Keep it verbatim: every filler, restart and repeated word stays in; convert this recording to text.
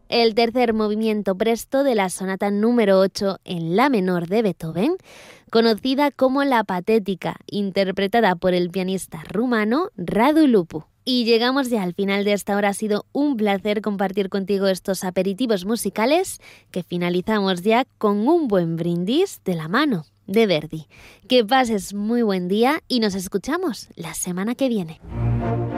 el tercer movimiento presto de la sonata número ocho en la menor de Beethoven, conocida como la Patética, interpretada por el pianista rumano Radu Lupu. Y llegamos ya al final de esta hora. Ha sido un placer compartir contigo estos aperitivos musicales que finalizamos ya con un buen brindis de la mano de Verdi. Que pases muy buen día y nos escuchamos la semana que viene.